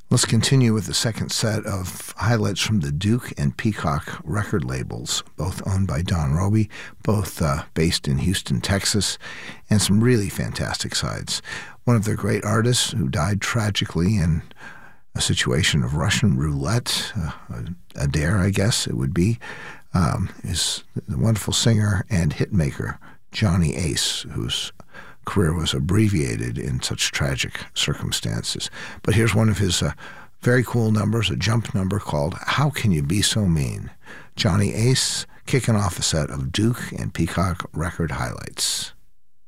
Let's continue with the second set of highlights from the Duke and Peacock record labels, both owned by Don Robey, both based in Houston, Texas, and some really fantastic sides. One of their great artists who died tragically in a situation of Russian roulette, a dare, I guess it would be, is the wonderful singer and hitmaker Johnny Ace, whose career was abbreviated in such tragic circumstances. But here's one of his very cool numbers, a jump number called How Can You Be So Mean? Johnny Ace kicking off a set of Duke and Peacock record highlights.